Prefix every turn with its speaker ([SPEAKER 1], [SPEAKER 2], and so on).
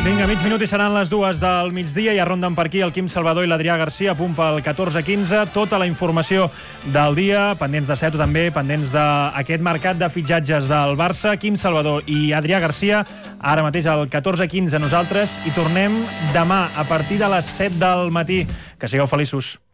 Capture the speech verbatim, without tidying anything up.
[SPEAKER 1] Vinga, mig minut i seran les dues del migdia. Ja ronden per aquí el Quim Salvador i l'Adrià Garcia, a punt pel catorze quinze. Tota la informació del dia, pendents de Seto també, pendents d'aquest mercat de fitxatges del Barça. Quim Salvador i Adrià Garcia, ara mateix al catorze quinze. Nosaltres hi tornem demà a partir de les set del matí. Que sigueu feliços.